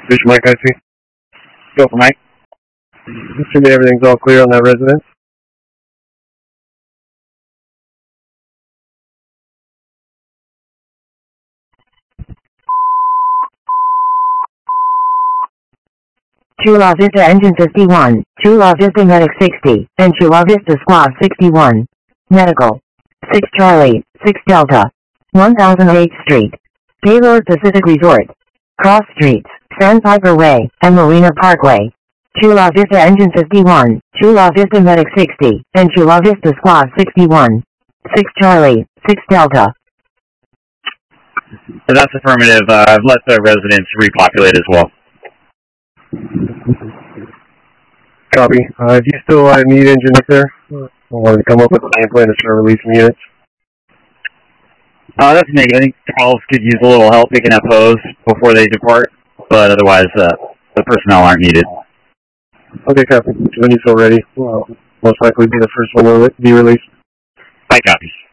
Fish Mike, I see. Go for Mike. Assuming everything's all clear on that residence. Chula Vista Engine 51, Chula Vista Medic 60, and Chula Vista Squad 61. Medical. 6 Charlie, 6 Delta. 1008th Street. Gaylord Pacific Resort. Cross Streets, Sandpiper Way, and Marina Parkway. Chula Vista Engine 51, Chula Vista Medic 60, and Chula Vista Squad 61. 6 Charlie, 6 Delta. So that's affirmative. I've let the residents repopulate as well. Copy. Do you still need engineers there? I want to come up with a game plan to start releasing units. That's me. I think Charles could use a little help picking up hose before they depart, but otherwise the personnel aren't needed. Okay, copy. When you feel ready, we'll most likely be the first one to be released. Bye, copy.